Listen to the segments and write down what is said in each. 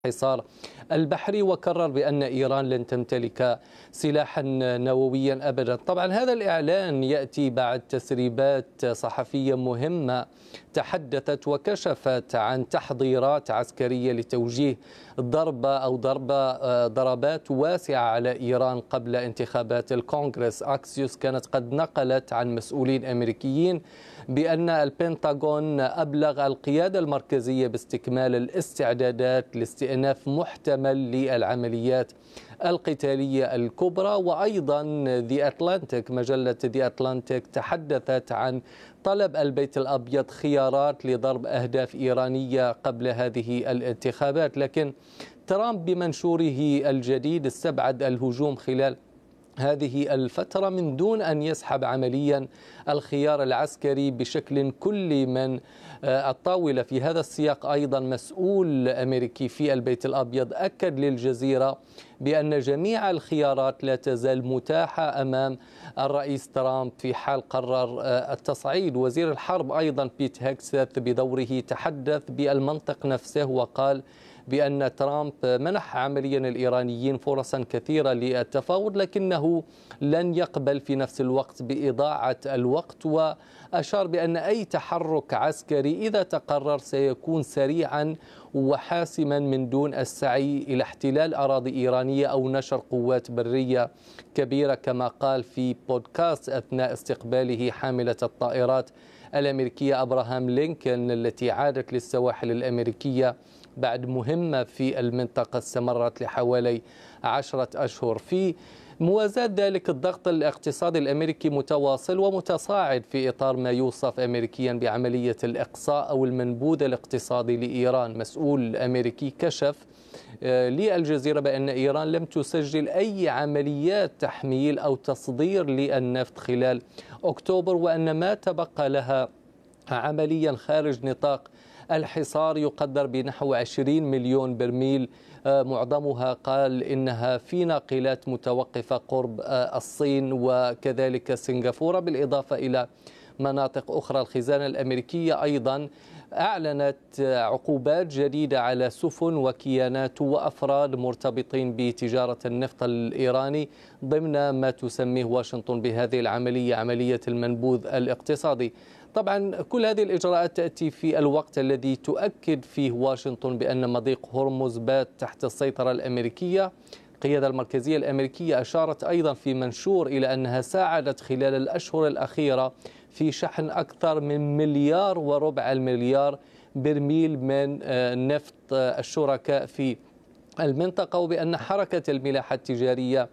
الحصار البحري، وكرر بأن إيران لن تمتلك سلاحا نوويا أبدا. طبعا هذا الإعلان يأتي بعد تسريبات صحفية مهمة تحدثت وكشفت عن تحضيرات عسكرية لتوجيه ضربات واسعة على إيران قبل انتخابات الكونغرس. أكسيوس كانت قد نقلت عن مسؤولين أمريكيين بأن البنتاغون أبلغ القيادة المركزية باستكمال الاستعدادات لاستئناف محتمل للعمليات القتالية الكبرى. وأيضا مجلة ذا أتلانتيك تحدثت عن طلب البيت الأبيض خيارات لضرب أهداف إيرانية قبل هذه الانتخابات، لكن ترامب بمنشوره الجديد استبعد الهجوم خلال هذه الفترة من دون أن يسحب عمليا الخيار العسكري بشكل كلي من الطاولة. في هذا السياق أيضا مسؤول أمريكي في البيت الأبيض أكد للجزيرة بأن جميع الخيارات لا تزال متاحة أمام الرئيس ترامب في حال قرر التصعيد. وزير الحرب أيضا بيت هيكسث بدوره تحدث بالمنطق نفسه وقال بأن ترامب منح عمليا الإيرانيين فرصا كثيرة للتفاوض، لكنه لن يقبل في نفس الوقت بإضاعة الوقت، وأشار بأن أي تحرك عسكري إذا تقرر سيكون سريعا وحاسما من دون السعي إلى احتلال أراضي إيرانية أو نشر قوات برية كبيرة، كما قال في بودكاست أثناء استقباله حاملة الطائرات الأمريكية أبراهام لينكولن التي عادت للسواحل الأمريكية بعد مهمة في المنطقة استمرت لحوالي 10 أشهر. في موازاة ذلك الضغط الاقتصادي الأمريكي متواصل ومتصاعد في إطار ما يوصف أمريكيا بعملية الإقصاء أو المنبوذ الاقتصادي لإيران. مسؤول أمريكي كشف للجزيرة بأن إيران لم تسجل أي عمليات تحميل أو تصدير للنفط خلال أكتوبر، وأن ما تبقى لها عمليا خارج نطاق الحصار يقدر بنحو 20 مليون برميل، معظمها قال إنها في ناقلات متوقفة قرب الصين وكذلك سنغافورة، بالإضافة إلى مناطق أخرى. الخزانة الأمريكية أيضا أعلنت عقوبات جديدة على سفن وكيانات وأفراد مرتبطين بتجارة النفط الإيراني ضمن ما تسميه واشنطن بهذه العملية عملية المنبوذ الاقتصادي. طبعا كل هذه الإجراءات تأتي في الوقت الذي تؤكد فيه واشنطن بأن مضيق هرمز بات تحت السيطرة الأمريكية. القيادة المركزية الأمريكية أشارت أيضا في منشور إلى أنها ساعدت خلال الأشهر الأخيرة في شحن أكثر من 1.25 مليار برميل من نفط الشركاء في المنطقة، وبأن حركة الملاحة التجارية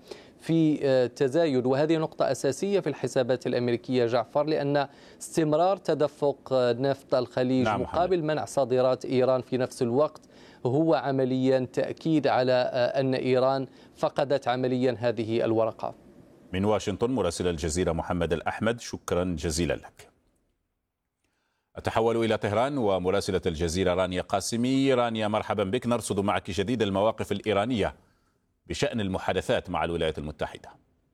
في تزايد. وهذه نقطة أساسية في الحسابات الأمريكية جعفر، لأن استمرار تدفق نفط الخليج مقابل منع صادرات إيران في نفس الوقت هو عمليا تأكيد على أن إيران فقدت عمليا هذه الورقة. من واشنطن مراسل الجزيرة محمد الأحمد، شكرا جزيلا لك. أتحول إلى طهران ومراسلة الجزيرة رانيا قاسمي. رانيا مرحبا بك، نرصد معك جديد المواقف الإيرانية بشأن المحادثات مع الولايات المتحدة.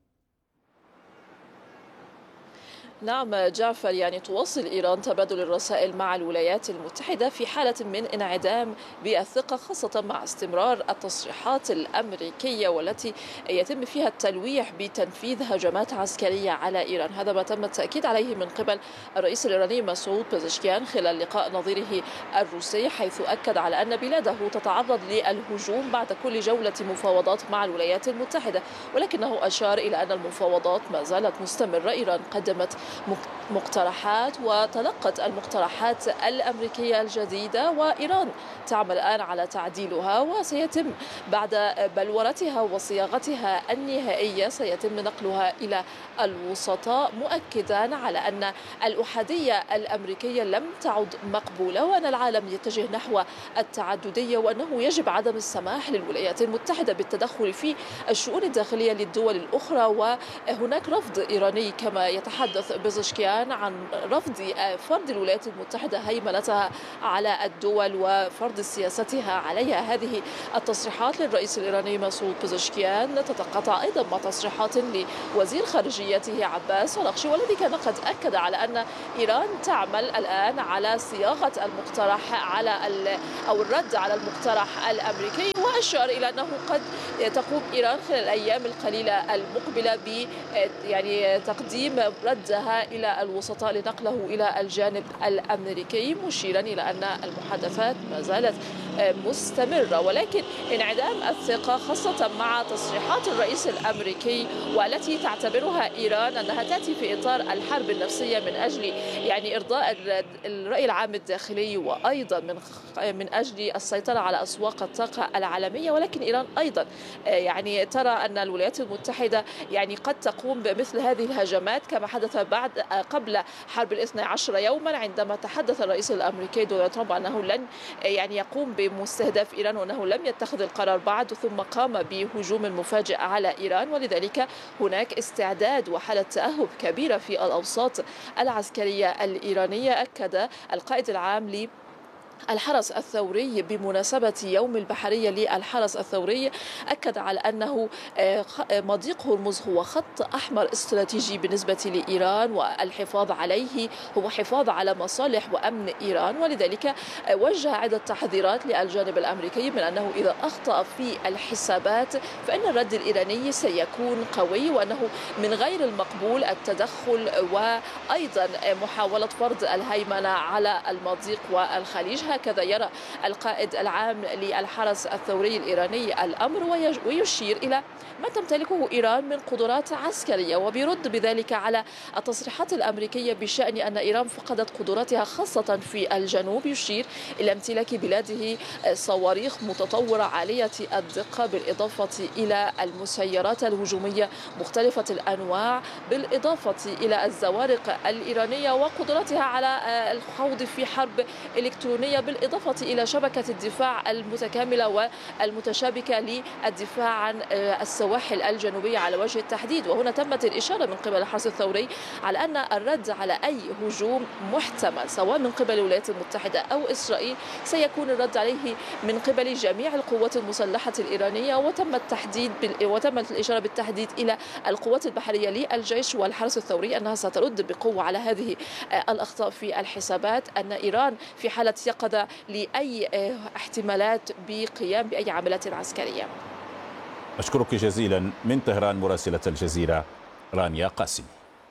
نعم جعفر، تواصل إيران تبادل الرسائل مع الولايات المتحدة في حالة من انعدام بالثقة، خاصة مع استمرار التصريحات الأمريكية والتي يتم فيها التلويح بتنفيذ هجمات عسكرية على إيران. هذا ما تم التأكيد عليه من قبل الرئيس الإيراني مسعود بزشكيان خلال لقاء نظيره الروسي، حيث أكد على أن بلاده تتعرض للهجوم بعد كل جولة مفاوضات مع الولايات المتحدة، ولكنه أشار إلى أن المفاوضات ما زالت مستمرة. إيران قدمت مقترحات وتلقت المقترحات الأمريكية الجديدة، وإيران تعمل الآن على تعديلها، وسيتم بعد بلورتها وصياغتها النهائية سيتم نقلها إلى الوسطاء، مؤكدا على أن الأحادية الأمريكية لم تعد مقبولة، وأن العالم يتجه نحو التعددية، وأنه يجب عدم السماح للولايات المتحدة بالتدخل في الشؤون الداخلية للدول الأخرى. وهناك رفض إيراني كما يتحدث بيزشكيان عن رفض فرض الولايات المتحدة هيمنتها على الدول وفرض سياستها عليها. هذه التصريحات للرئيس الإيراني مسعود بيزشكيان تتقاطع أيضا مع تصريحات لوزير خارجيته عباس أراغشي، والذي كان قد أكد على أن إيران تعمل الآن على صياغة المقترح أو الرد على المقترح الأمريكي، وأشار إلى أنه قد تقوم إيران خلال الأيام القليلة المقبلة تقديم ردها إلى الوسطاء لنقله إلى الجانب الأمريكي، مشيرا إلى أن المحادثات ما زالت مستمرة. ولكن انعدام الثقة خاصة مع تصريحات الرئيس الأمريكي والتي تعتبرها إيران أنها تأتي في إطار الحرب النفسية من أجل إرضاء الرأي العام الداخلي، وأيضا من أجل السيطرة على أسواق الطاقة العالمية. ولكن إيران أيضا ترى أن الولايات المتحدة قد تقوم بمثل هذه الهجمات كما حدث قبل حرب 12 يوما، عندما تحدث الرئيس الأمريكي دونالد ترامب أنه لن يقوم بمستهدف إيران وأنه لم يتخذ القرار بعد، ثم قام بهجوم مفاجئ على إيران. ولذلك هناك استعداد وحالة تأهب كبيرة في الأوساط العسكرية الإيرانية. أكد القائد العام الحرس الثوري بمناسبة يوم البحرية للحرس الثوري، أكد على أنه مضيق هرمز هو خط أحمر استراتيجي بالنسبة لإيران، والحفاظ عليه هو حفاظ على مصالح وأمن إيران. ولذلك وجه عدة تحذيرات للجانب الأمريكي من أنه إذا أخطأ في الحسابات فإن الرد الإيراني سيكون قوي، وأنه من غير المقبول التدخل وأيضا محاولة فرض الهيمنة على المضيق والخليج. هكذا يرى القائد العام للحرس الثوري الإيراني الأمر، ويشير إلى ما تمتلكه إيران من قدرات عسكرية، وبيرد بذلك على التصريحات الأمريكية بشأن أن إيران فقدت قدراتها خاصة في الجنوب. يشير إلى امتلاك بلاده صواريخ متطورة عالية الدقة، بالإضافة إلى المسيرات الهجومية مختلفة الأنواع، بالإضافة إلى الزوارق الإيرانية وقدرتها على الخوض في حرب إلكترونية، بالإضافة إلى شبكة الدفاع المتكاملة والمتشابكة للدفاع عن السواحل الجنوبية على وجه التحديد. وهنا تمت الإشارة من قبل الحرس الثوري على أن الرد على أي هجوم محتمل سواء من قبل الولايات المتحدة أو إسرائيل سيكون الرد عليه من قبل جميع القوات المسلحة الإيرانية. وتمت الإشارة بالتحديد إلى القوات البحرية للجيش والحرس الثوري أنها سترد بقوة على هذه الأخطاء في الحسابات، أن إيران في حالة يقظة لأي احتمالات بقيام بأي عمليات عسكرية. أشكرك جزيلا من طهران مراسلة الجزيرة رانيا قاسمي.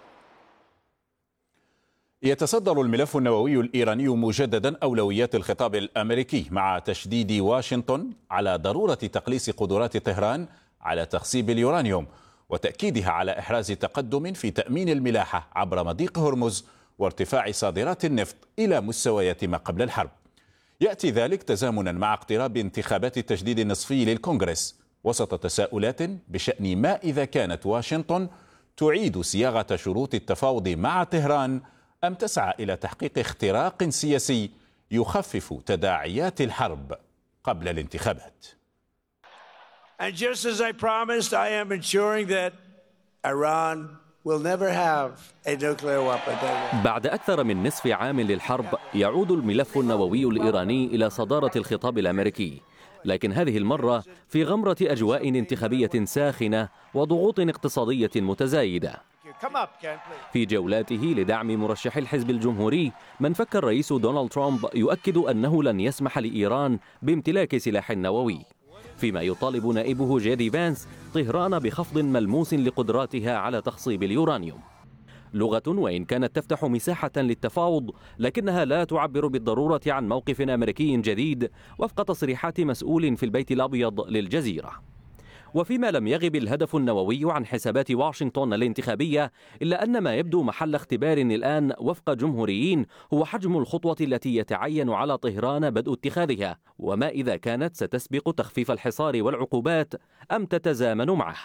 يتصدر الملف النووي الإيراني مجددا أولويات الخطاب الأمريكي، مع تشديد واشنطن على ضرورة تقليص قدرات طهران على تخصيب اليورانيوم، وتأكيدها على إحراز تقدم في تأمين الملاحة عبر مضيق هرمز وارتفاع صادرات النفط إلى مستويات ما قبل الحرب. يأتي ذلك تزامنا مع اقتراب انتخابات التجديد النصفي للكونغرس، وسط تساؤلات بشأن ما إذا كانت واشنطن تعيد صياغة شروط التفاوض مع طهران أم تسعى إلى تحقيق اختراق سياسي يخفف تداعيات الحرب قبل الانتخابات. And just as I promised, I am ensuring that Iran will never have a nuclear weapon. بعد أكثر من نصف عام للحرب يعود الملف النووي الإيراني إلى صدارة الخطاب الأمريكي، لكن هذه المرة في غمرة أجواء انتخابية ساخنة وضغوط اقتصادية متزايدة. في جولاته لدعم مرشح الحزب الجمهوري، من فك الرئيس دونالد ترامب يؤكد أنه لن يسمح لإيران بامتلاك سلاح نووي، فيما يطالب نائبه جيدي فانس طهران بخفض ملموس لقدراتها على تخصيب اليورانيوم. لغة وإن كانت تفتح مساحة للتفاوض، لكنها لا تعبر بالضرورة عن موقف أمريكي جديد وفق تصريحات مسؤول في البيت الأبيض للجزيرة. وفيما لم يغب الهدف النووي عن حسابات واشنطن الانتخابية، إلا أن ما يبدو محل اختبار الآن وفق جمهوريين هو حجم الخطوة التي يتعين على طهران بدء اتخاذها، وما إذا كانت ستسبق تخفيف الحصار والعقوبات أم تتزامن معه.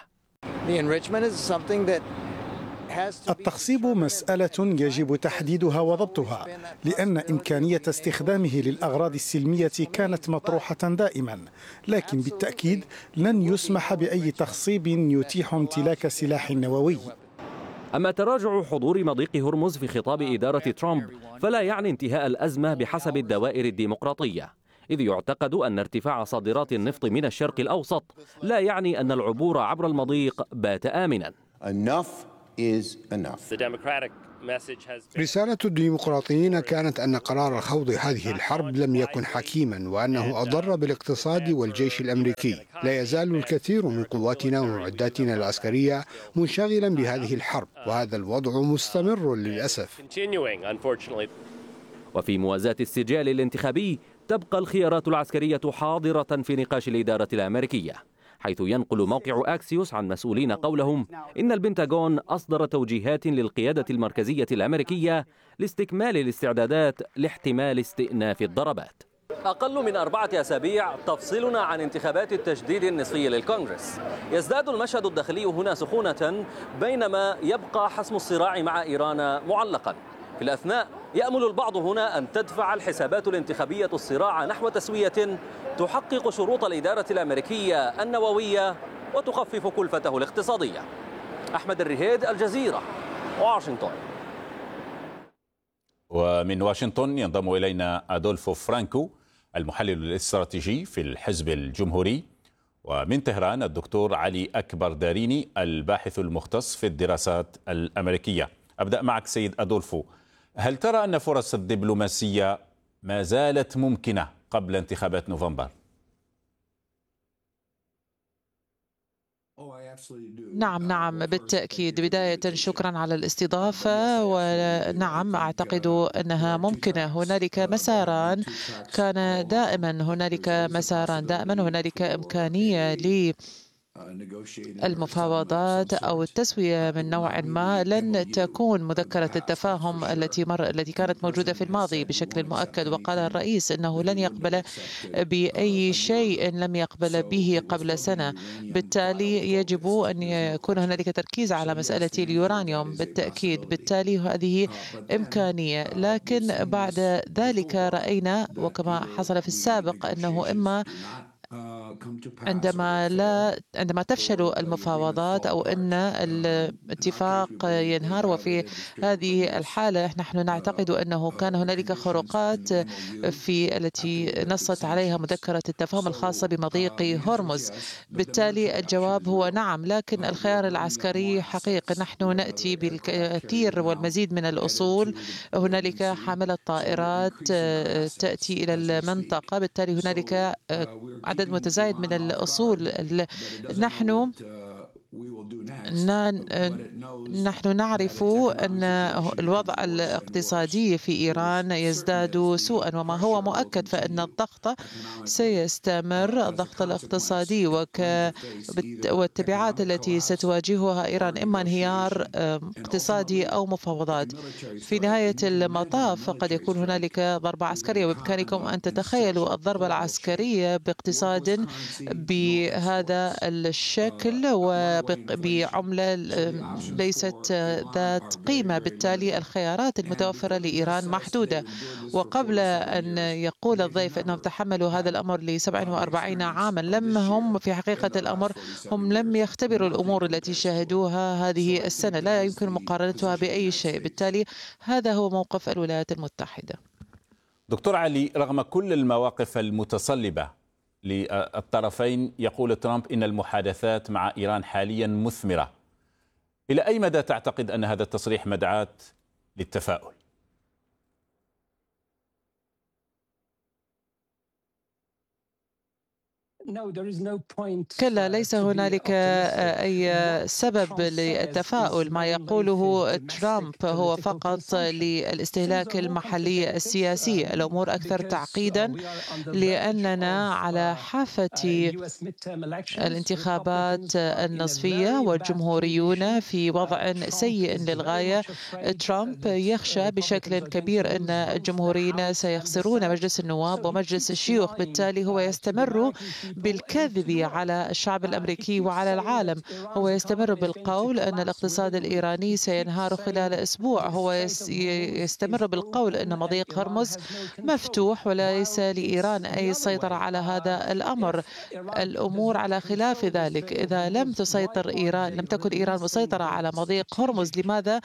التخصيب مسألة يجب تحديدها وضبطها، لأن إمكانية استخدامه للأغراض السلمية كانت مطروحة دائما، لكن بالتأكيد لن يسمح بأي تخصيب يتيح امتلاك سلاح نووي. أما تراجع حضور مضيق هرمز في خطاب إدارة ترامب فلا يعني انتهاء الأزمة بحسب الدوائر الديمقراطية، إذ يعتقد أن ارتفاع صادرات النفط من الشرق الأوسط لا يعني أن العبور عبر المضيق بات آمنا. رسالة الديمقراطيين كانت أن قرار خوض هذه الحرب لم يكن حكيما، وأنه أضر بالاقتصاد والجيش الأمريكي. لا يزال الكثير من قواتنا ومعداتنا العسكرية منشغلا بهذه الحرب، وهذا الوضع مستمر للأسف. وفي موازاة السجال الانتخابي تبقى الخيارات العسكرية حاضرة في نقاش الإدارة الأمريكية، حيث ينقل موقع أكسيوس عن مسؤولين قولهم إن البنتاغون أصدر توجيهات للقيادة المركزية الأمريكية لاستكمال الاستعدادات لاحتمال استئناف الضربات. أقل من 4 أسابيع تفصلنا عن انتخابات التجديد النصفي للكونغرس. يزداد المشهد الداخلي هنا سخونة، بينما يبقى حسم الصراع مع إيران معلقا. في الأثناء يأمل البعض هنا أن تدفع الحسابات الانتخابية الصراع نحو تسوية تحقق شروط الإدارة الأمريكية النووية وتخفف كلفته الاقتصادية. أحمد الرهيد، الجزيرة، واشنطن. ومن واشنطن ينضم إلينا أدولفو فرانكو المحلل الاستراتيجي في الحزب الجمهوري، ومن طهران الدكتور علي أكبر داريني الباحث المختص في الدراسات الأمريكية. أبدأ معك سيد أدولفو، هل ترى أن فرص الدبلوماسية ما زالت ممكنة قبل انتخابات نوفمبر؟ نعم بالتأكيد. بداية شكرا على الاستضافة، ونعم أعتقد أنها ممكنة. هنالك مساران، كان دائما هنالك مساران، دائما هنالك إمكانية المفاوضات أو التسوية من نوع ما. لن تكون مذكرة التفاهم التي كانت موجودة في الماضي بشكل مؤكد، وقال الرئيس أنه لن يقبل بأي شيء لم يقبل به قبل سنة. بالتالي يجب أن يكون هنالك تركيز على مسألة اليورانيوم بالتأكيد. بالتالي هذه إمكانية، لكن بعد ذلك رأينا وكما حصل في السابق أنه إما عندما تفشل المفاوضات أو أن الاتفاق ينهار، وفي هذه الحالة نحن نعتقد أنه كان هنالك خروقات التي نصت عليها مذكرة التفاهم الخاصة بمضيق هرمز. بالتالي الجواب هو نعم، لكن الخيار العسكري حقيقي. نحن نأتي بالكثير والمزيد من الأصول، هنالك حاملة طائرات تأتي إلى المنطقة، بالتالي هنالك عدد متزايد من الأصول. نحن نعرف أن الوضع الاقتصادي في إيران يزداد سوءا، وما هو مؤكد فإن الضغط سيستمر، الضغط الاقتصادي والتبعات التي ستواجهها إيران، إما انهيار اقتصادي أو مفاوضات. في نهاية المطاف قد يكون هنالك ضربة عسكرية، وبإمكانكم أن تتخيلوا الضربة العسكرية باقتصاد بهذا الشكل وبعملة ليست ذات قيمة. بالتالي الخيارات المتوفرة لإيران محدودة. وقبل أن يقول الضيف أنهم تحملوا هذا الأمر ل47 عاما، هم في حقيقة الأمر هم لم يختبروا الأمور التي شاهدوها هذه السنة، لا يمكن مقارنتها بأي شيء. بالتالي هذا هو موقف الولايات المتحدة. دكتور علي، رغم كل المواقف المتصلبة للطرفين، يقول ترامب إن المحادثات مع إيران حاليا مثمرة. إلى أي مدى تعتقد أن هذا التصريح مدعاة للتفاؤل؟ كلا، ليس هنالك أي سبب للتفاؤل. ما يقوله ترامب هو فقط للاستهلاك المحلي السياسي. الأمور أكثر تعقيدا لأننا على حافة الانتخابات النصفية، والجمهوريون في وضع سيء للغاية. ترامب يخشى بشكل كبير أن الجمهوريين سيخسرون مجلس النواب ومجلس الشيوخ، بالتالي هو يستمر بالكذب على الشعب الأمريكي وعلى العالم. هو يستمر بالقول أن الاقتصاد الإيراني سينهار خلال أسبوع. هو يستمر بالقول أن مضيق هرمز مفتوح وليس لإيران أي سيطرة على هذا الأمر. الأمور على خلاف ذلك. إذا لم تكن إيران مسيطرة على مضيق هرمز، لماذا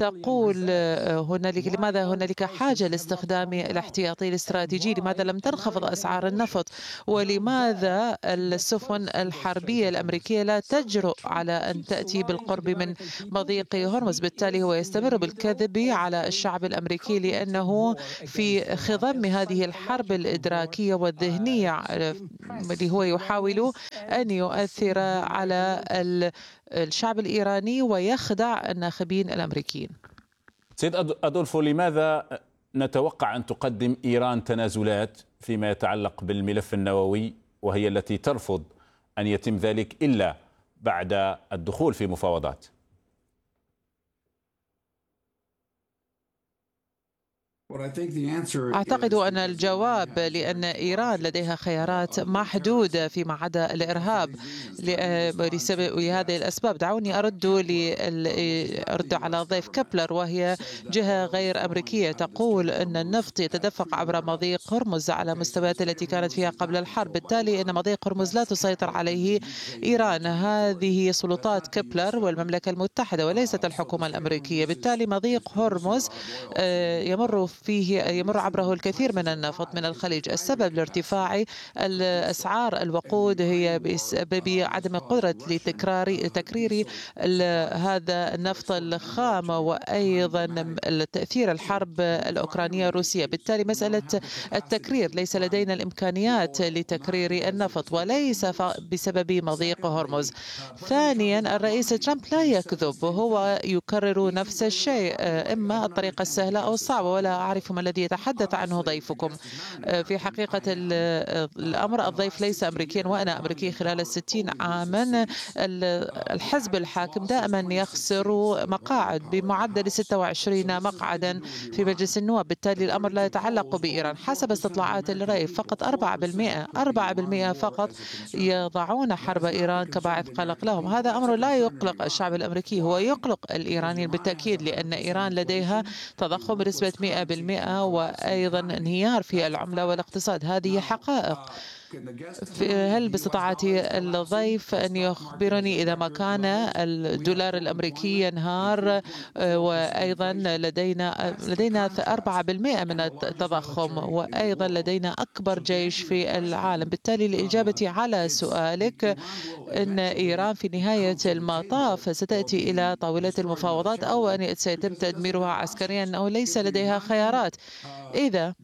هنالك حاجة لاستخدام الاحتياطي الاستراتيجي؟ لماذا لم تنخفض أسعار النفط؟ ولماذا السفن الحربية الأمريكية لا تجرؤ على أن تأتي بالقرب من مضيق هرمز؟ بالتالي هو يستمر بالكذب على الشعب الأمريكي، لأنه في خضم هذه الحرب الإدراكية والذهنية اللي هو يحاول أن يؤثر على الشعب الإيراني ويخدع الناخبين الأمريكيين. سيد أدولفو، لماذا نتوقع أن تقدم إيران تنازلات فيما يتعلق بالملف النووي، وهي التي ترفض أن يتم ذلك إلا بعد الدخول في مفاوضات؟ أعتقد أن الجواب لأن إيران لديها خيارات محدودة فيما عدا الإرهاب. لهذه الأسباب دعوني أرد على ضيف كبلر، وهي جهة غير أمريكية تقول أن النفط يتدفق عبر مضيق هرمز على مستويات التي كانت فيها قبل الحرب، بالتالي أن مضيق هرمز لا تسيطر عليه إيران. هذه سلطات كبلر والمملكة المتحدة وليست الحكومة الأمريكية. بالتالي مضيق هرمز يمر عبره الكثير من النفط من الخليج. السبب لارتفاع الأسعار الوقود هي بسبب عدم القدرة لتكرير هذا النفط الخام، وأيضا تأثير الحرب الأوكرانية الروسية. بالتالي مسألة التكرير ليس لدينا الإمكانيات لتكرير النفط، وليس بسبب مضيق هرمز. ثانيا، الرئيس ترامب لا يكذب، وهو يكرر نفس الشيء، إما الطريقة السهلة أو الصعبة، ولا أعرف ما الذي يتحدث عنه ضيفكم. في حقيقة الأمر الضيف ليس أمريكيا وأنا أمريكي. خلال 60 عاما الحزب الحاكم دائما يخسر مقاعد بمعدل 26 مقعدا في مجلس النواب. بالتالي الأمر لا يتعلق بإيران. حسب استطلاعات الرأي فقط 4% فقط يضعون حرب إيران كباعث قلق لهم. هذا أمر لا يقلق الشعب الأمريكي، هو يقلق الإيرانيين بالتأكيد، لأن إيران لديها تضخم بنسبة 100% وأيضا انهيار في العملة والاقتصاد. هذه حقائق. هل باستطاعة الضيف أن يخبرني إذا ما كان الدولار الأمريكي ينهار وأيضا لدينا 4% من التضخم، وأيضا لدينا أكبر جيش في العالم؟ بالتالي لإجابة على سؤالك، أن إيران في نهاية المطاف ستأتي إلى طاولة المفاوضات أو أن سيتم تدميرها عسكريا، أنه ليس لديها خيارات. إذا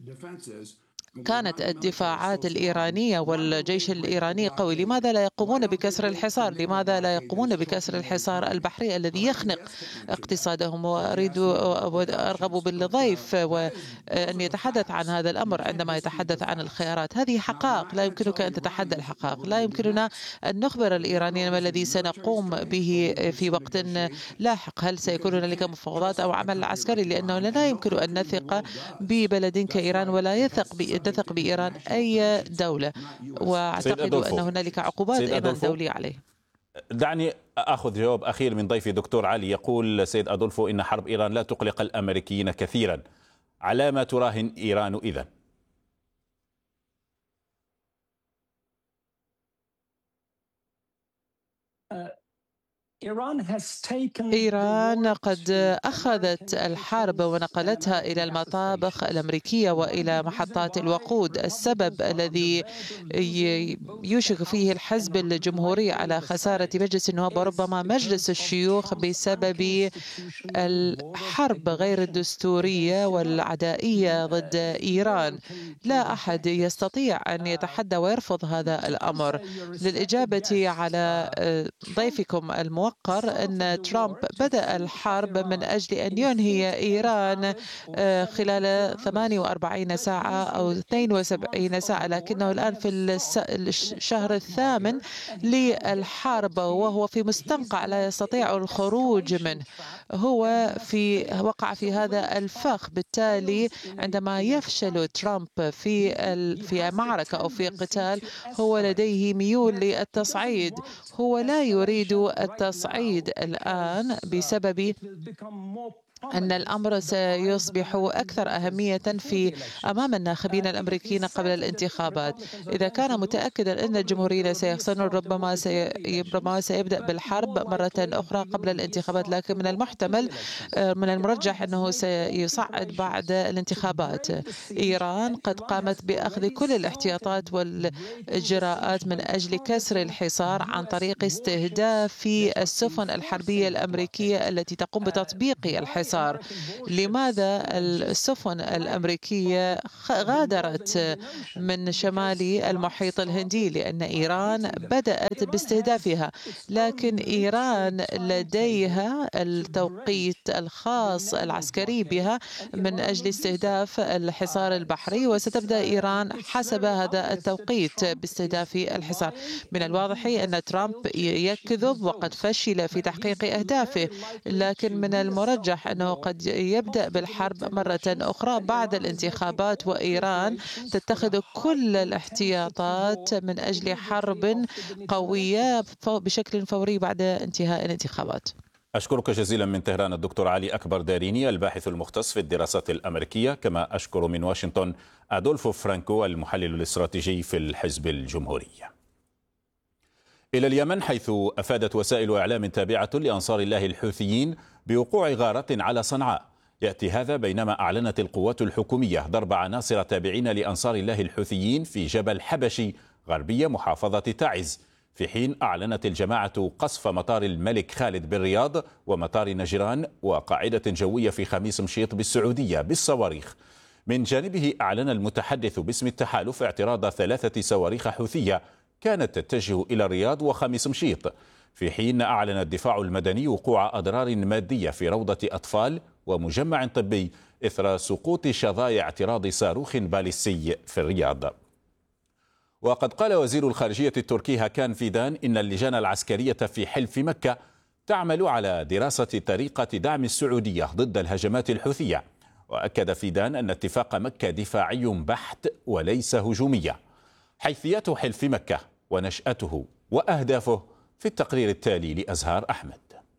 كانت الدفاعات الإيرانية والجيش الإيراني قوي، لماذا لا يقومون بكسر الحصار؟ لماذا لا يقومون بكسر الحصار البحري الذي يخنق اقتصادهم؟ أرغب بالضيف وأن يتحدث عن هذا الأمر عندما يتحدث عن الخيارات. هذه حقائق، لا يمكنك أن تتحدى الحقائق. لا يمكننا أن نخبر الإيرانيين ما الذي سنقوم به في وقت لاحق. هل سيكون هنالك مفاوضات أو عمل عسكري؟ لأنه لا يمكن أن نثق ببلد كإيران ولا تثق بإيران أي دولة، وأعتقد أن هنالك عقوبات أيضا دولية عليه. دعني أخذ جواب أخير من ضيفي دكتور علي. يقول سيد أدولفو إن حرب إيران لا تقلق الأمريكيين كثيرا. على ما تراهن إيران إذن؟ إيران قد أخذت الحرب ونقلتها إلى المطابخ الأمريكية وإلى محطات الوقود. السبب الذي يوشك فيه الحزب الجمهوري على خسارة مجلس النواب وربما مجلس الشيوخ بسبب الحرب غير الدستورية والعدائية ضد إيران. لا أحد يستطيع أن يتحدى ويرفض هذا الأمر. للإجابة على ضيفكم المواطن الموقر أن ترامب بدأ الحرب من أجل أن ينهي إيران خلال 48 ساعة أو 72 ساعة، لكنه الآن في الشهر الثامن للحرب وهو في مستنقع لا يستطيع الخروج منه. هو وقع في هذا الفخ. بالتالي عندما يفشل ترامب في معركة أو في قتال هو لديه ميول للتصعيد. هو لا يريد التصعيد الآن بسبب أن الأمر سيصبح أكثر أهمية أمام الناخبين الأمريكيين قبل الانتخابات. إذا كان متأكدا أن الجمهوريين سيخسرون ربما سيبدأ بالحرب مرة أخرى قبل الانتخابات، لكن من المرجح أنه سيصعد بعد الانتخابات. إيران قد قامت بأخذ كل الاحتياطات والإجراءات من أجل كسر الحصار عن طريق استهداف السفن الحربية الأمريكية التي تقوم بتطبيق الحصار. لماذا السفن الأمريكية غادرت من شمال المحيط الهندي؟ لأن إيران بدأت باستهدافها، لكن إيران لديها التوقيت الخاص العسكري بها من أجل استهداف الحصار البحري، وستبدأ إيران حسب هذا التوقيت باستهداف الحصار. من الواضح أن ترامب يكذب وقد فشل في تحقيق أهدافه، لكن من المرجح أنه قد يبدأ بالحرب مرة أخرى بعد الانتخابات، وإيران تتخذ كل الاحتياطات من أجل حرب قوية بشكل فوري بعد انتهاء الانتخابات. أشكرك جزيلا من طهران الدكتور علي أكبر داريني الباحث المختص في الدراسات الأمريكية، كما أشكر من واشنطن أدولفو فرانكو المحلل الاستراتيجي في الحزب الجمهوري. إلى اليمن، حيث أفادت وسائل إعلام تابعة لأنصار الله الحوثيين بوقوع غارة على صنعاء. يأتي هذا بينما أعلنت القوات الحكومية ضرب عناصر تابعين لأنصار الله الحوثيين في جبل حبشي غربية محافظة تعز، في حين أعلنت الجماعة قصف مطار الملك خالد بالرياض ومطار نجران وقاعدة جوية في خميس مشيط بالسعودية بالصواريخ. من جانبه أعلن المتحدث باسم التحالف اعتراض 3 صواريخ حوثية كانت تتجه إلى الرياض وخميس مشيط، في حين أعلن الدفاع المدني وقوع أضرار مادية في روضة أطفال ومجمع طبي إثر سقوط شظايا اعتراض صاروخ باليستي في الرياض. وقد قال وزير الخارجية التركي هاكان فيدان إن اللجان العسكرية في حلف مكة تعمل على دراسة طريقة دعم السعودية ضد الهجمات الحوثية. وأكد فيدان أن اتفاق مكة دفاعي بحت وليس هجومية. حيثيات حلف مكة ونشأته وأهدافه في التقرير التالي لأزهار أحمد.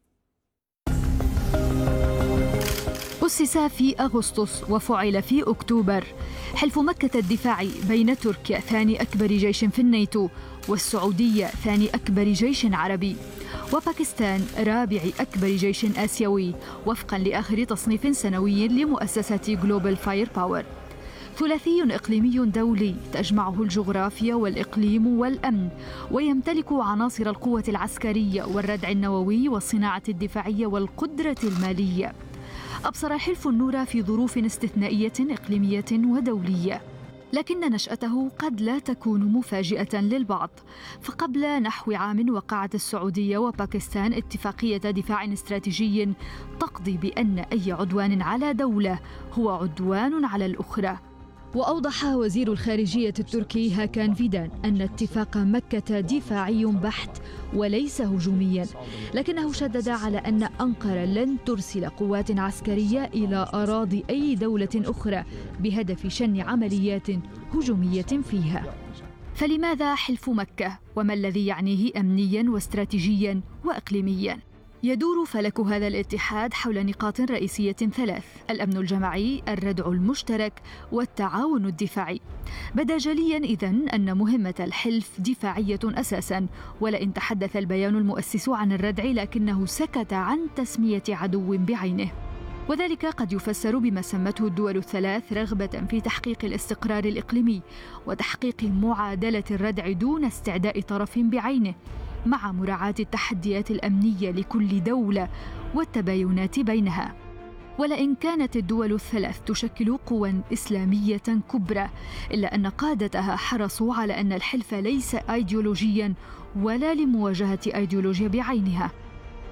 أسس في أغسطس وفعل في أكتوبر. حلف مكة الدفاعي بين تركيا ثاني أكبر جيش في الناتو والسعودية ثاني أكبر جيش عربي وباكستان رابع أكبر جيش آسيوي وفقا لآخر تصنيف سنوي لمؤسسة جلوبال فاير باور. ثلاثي إقليمي دولي تجمعه الجغرافيا والإقليم والأمن، ويمتلك عناصر القوة العسكرية والردع النووي والصناعة الدفاعية والقدرة المالية. أبصر حلف النور في ظروف استثنائية إقليمية ودولية، لكن نشأته قد لا تكون مفاجئة للبعض. فقبل نحو عام وقعت السعودية وباكستان اتفاقية دفاع استراتيجي تقضي بأن أي عدوان على دولة هو عدوان على الأخرى. وأوضح وزير الخارجية التركي هاكان فيدان أن اتفاق مكة دفاعي بحت وليس هجوميا، لكنه شدد على أن أنقرة لن ترسل قوات عسكرية إلى أراضي أي دولة أخرى بهدف شن عمليات هجومية فيها. فلماذا حلف مكة؟ وما الذي يعنيه أمنيا واستراتيجيا وإقليميا؟ يدور فلك هذا الاتحاد حول نقاط رئيسية 3: الأمن الجماعي، الردع المشترك، والتعاون الدفاعي. بدا جليا إذن أن مهمة الحلف دفاعية أساسا، ولئن تحدث البيان المؤسس عن الردع لكنه سكت عن تسمية عدو بعينه، وذلك قد يفسر بما سمته الدول الثلاث رغبة في تحقيق الاستقرار الإقليمي وتحقيق معادلة الردع دون استعداء طرف بعينه، مع مراعاة التحديات الأمنية لكل دولة والتباينات بينها. ولئن كانت الدول الثلاث تشكل قوى إسلامية كبرى، إلا أن قادتها حرصوا على أن الحلف ليس أيديولوجيا ولا لمواجهة أيديولوجيا بعينها،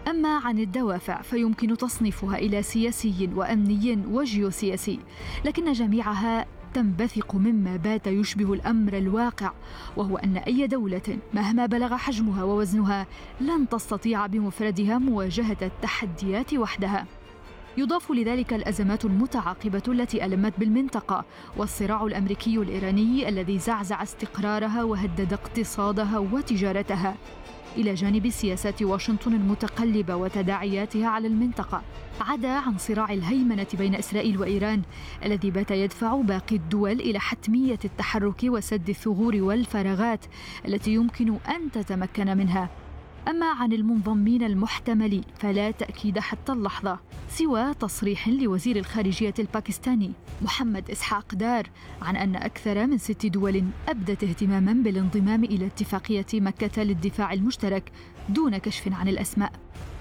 أما عن الدوافع فيمكن تصنيفها إلى سياسي وأمني وجيوسياسي، لكن جميعها تنبثق مما بات يشبه الأمر الواقع، وهو أن أي دولة مهما بلغ حجمها ووزنها لن تستطيع بمفردها مواجهة التحديات وحدها. يضاف لذلك الأزمات المتعاقبة التي ألمت بالمنطقة، والصراع الأمريكي الإيراني الذي زعزع استقرارها وهدد اقتصادها وتجارتها، إلى جانب سياسات واشنطن المتقلبة وتداعياتها على المنطقة، عدا عن صراع الهيمنة بين إسرائيل وإيران الذي بات يدفع باقي الدول إلى حتمية التحرك وسد الثغور والفراغات التي يمكن أن تتمكن منها. أما عن المنضمين المحتملين فلا تأكيد حتى اللحظة، سوى تصريح لوزير الخارجية الباكستاني محمد إسحاق دار عن أن أكثر من 6 دول أبدت اهتماماً بالانضمام إلى اتفاقية مكة للدفاع المشترك دون كشف عن الأسماء.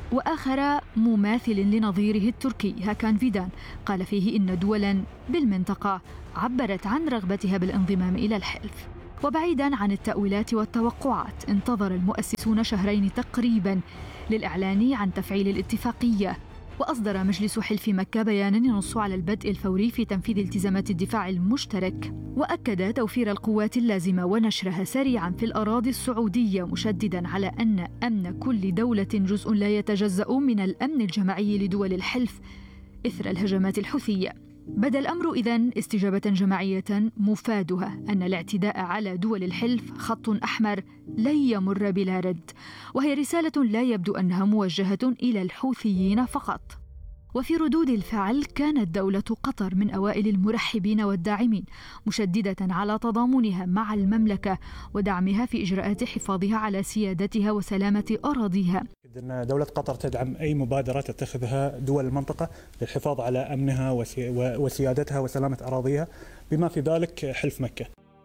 وآخر مماثل لنظيره التركي هاكان فيدان قال فيه إن دولاً بالمنطقة عبرت عن رغبتها بالانضمام إلى الحلف. وبعيداً عن التأويلات والتوقعات، انتظر المؤسسون شهرين تقريباً للإعلان عن تفعيل الاتفاقية، وأصدر مجلس حلف مكة بياناً ينص على البدء الفوري في تنفيذ التزامات الدفاع المشترك، وأكد توفير القوات اللازمة ونشرها سريعاً في الأراضي السعودية، مشدداً على أن أمن كل دولة جزء لا يتجزأ من الأمن الجماعي لدول الحلف إثر الهجمات الحوثية. بدا الأمر إذن استجابة جماعية مفادها أن الاعتداء على دول الحلف خط أحمر لن يمر بلا رد، وهي رسالة لا يبدو أنها موجهة إلى الحوثيين فقط. وفي ردود الفعل كانت دولة قطر من أوائل المرحبين والداعمين، مشددة على تضامنها مع المملكة ودعمها في إجراءات حفاظها على سيادتها وسلامة أراضيها. إن دولة قطر تدعم أي مبادرة تتخذها دول المنطقة للحفاظ على أمنها وسيادتها وسلامة أراضيها، بما في ذلك حلف مكة.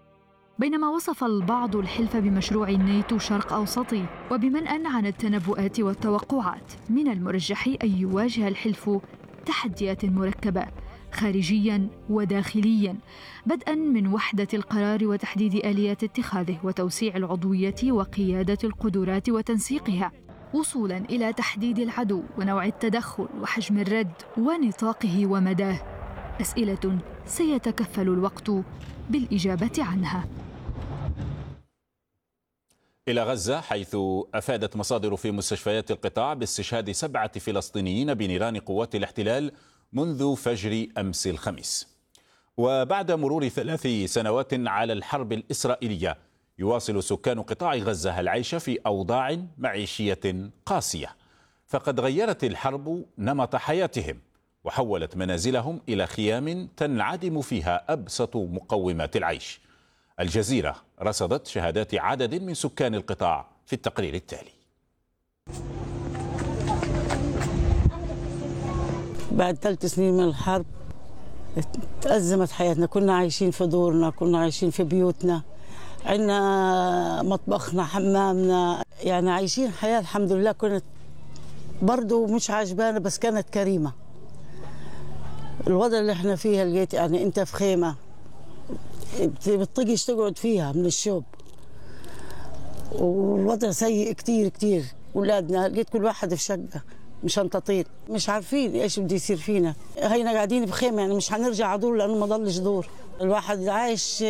بينما وصف البعض الحلف بمشروع الناتو شرق أوسطي، وبمنأى عن التنبؤات والتوقعات، من المرجح أن يواجه الحلف تحديات مركبة خارجياً وداخلياً، بدءاً من وحدة القرار وتحديد آليات اتخاذه وتوسيع العضوية وقيادة القدرات وتنسيقها، وصولاً إلى تحديد العدو ونوع التدخل وحجم الرد ونطاقه ومداه، أسئلة سيتكفل الوقت بالإجابة عنها. إلى غزة، حيث أفادت مصادر في مستشفيات القطاع باستشهاد 7 فلسطينيين بنيران قوات الاحتلال منذ فجر أمس الخميس. وبعد مرور 3 سنوات على الحرب الإسرائيلية، يواصل سكان قطاع غزة العيش في أوضاع معيشية قاسية، فقد غيرت الحرب نمط حياتهم وحولت منازلهم إلى خيام تنعدم فيها أبسط مقومات العيش. الجزيرة رصدت شهادات عدد من سكان القطاع في التقرير التالي. بعد 3 سنين من الحرب تأزمت حياتنا، كنا عايشين في دورنا، كنا عايشين في بيوتنا، عندنا مطبخنا، حمامنا، يعني عايشين حياة الحمد لله. كانت برضو مش عجبانة بس كانت كريمة. الوضع اللي احنا فيها لقيت يعني انت في خيمة بتطيقش تقعد فيها من الشوب، والوضع سيء كتير كتير. اولادنا لقيت كل واحد في شقة مشنططين، مش عارفين ايش بده يصير فينا. هينا قاعدين بخيمة، يعني مش هنرجع على دور لانه ما ضلش دور. الواحد عايش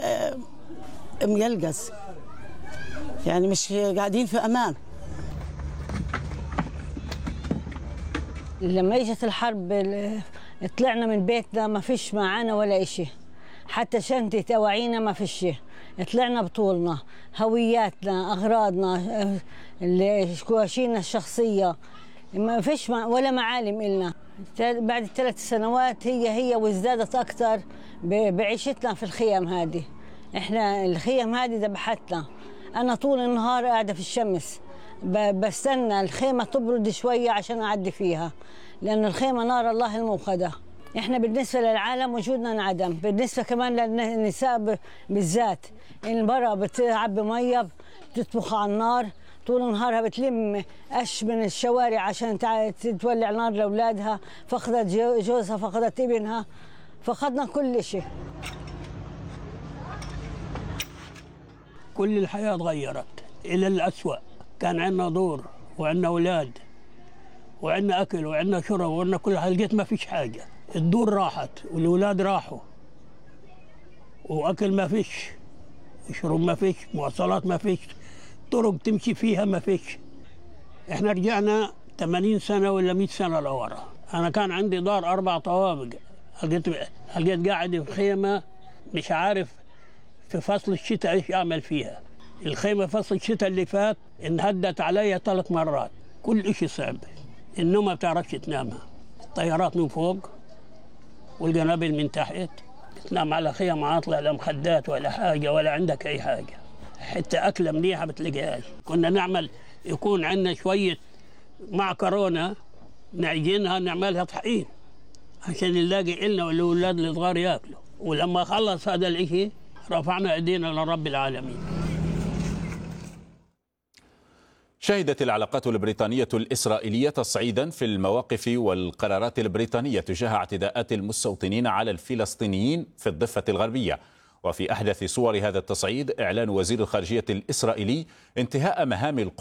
ميلقز، يعني مش قاعدين في امان. لما اجت الحرب طلعنا من بيتنا، ما فيش معانا ولا إشي، حتى شنطة أواعينا ما فيش شيء. طلعنا بطولنا، هوياتنا، أغراضنا، كواشينا الشخصية، ما فيش ولا معالم إلنا. بعد 3 سنوات هي وازدادت أكثر بعيشتنا في الخيام هذه. إحنا الخيام هذه ذبحتنا. أنا طول النهار قاعدة في الشمس بستنى الخيمة تبرد شوية عشان أعدي فيها، لأن الخيمة نار الله الموقدة. إحنا بالنسبة للعالم وجودنا انعدم، بالنسبة كمان للنساء بالذات. المرأة بتعبي مية، بتطبخ على النار طول نهارها، بتلم قش من الشوارع عشان تولع نار لأولادها. فقدت جوزها، فقدت ابنها، فقدنا كل شيء. كل الحياة تغيرت إلى الأسوأ. كان عندنا دور وعندنا أولاد، وعندنا أكل وعندنا شرب وعندنا كل حاجة، لقيت ما فيش حاجة. الدور راحت والأولاد راحوا وأكل ما فيش، شرب ما فيش، مواصلات ما فيش، طرق تمشي فيها ما فيش. احنا رجعنا 80 سنة ولا 100 سنة لورا. أنا كان عندي دار 4 طوابق، لقيت قاعد في خيمة مش عارف في فصل الشتاء ايش اعمل فيها. الخيمة فصل الشتاء اللي فات انهدت عليا 3 مرات، كل اشي صعب. النوم ما بتعرفش تنامها، الطيارات من فوق والقنابل من تحت، تنام على خيم عاطلة، لا مخدات ولا حاجة ولا عندك أي حاجة، حتى أكلة منيحة بتلاقيهاش. كنا نعمل يكون عندنا شوية مع كورونا نعجنها نعملها طحين عشان نلاقي إلنا والأولاد الصغار ياكلوا. ولما خلص هذا الإشي رفعنا أيدينا لرب العالمين. شهدت العلاقات البريطانية الإسرائيلية تصعيدا في المواقف والقرارات البريطانية تجاه اعتداءات المستوطنين على الفلسطينيين في الضفة الغربية. وفي أحدث صور هذا التصعيد إعلان وزير الخارجية الإسرائيلي انتهاء مهام